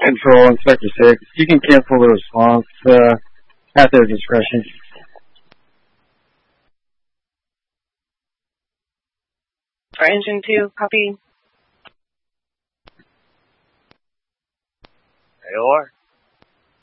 Control, Inspector 6. You can cancel the response at their discretion. For Engine 2, copy. AOR.